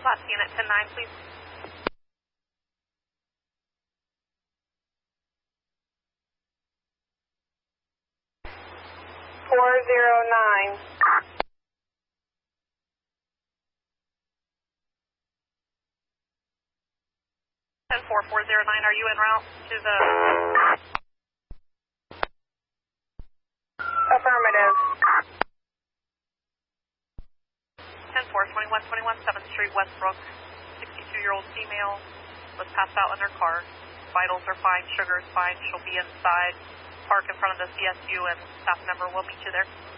Last unit, 10-9, please. $409. 104-409, are you en route to the... Affirmative. 10-4, 2121 7th Street, Westbrook. 62-year-old female was passed out in her car. Vitals are fine, sugar is fine. She'll be inside. Park in front of the CSU and staff member will meet you there.